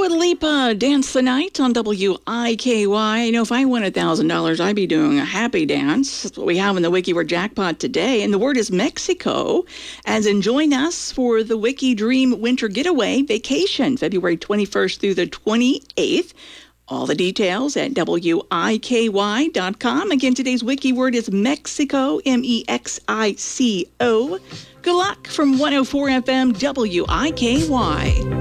Dua Lipa, Dance the Night on WIKY. I know if I won $1,000, I'd be doing a happy dance. That's what we have in the Wiki Word Jackpot today. And the word is Mexico. As in, join us for the Wiki Dream Winter Getaway Vacation, February 21st through the 28th. All the details at WIKY.com. Again, today's Wiki word is Mexico, MEXICO. Good luck from 104 FM WIKY.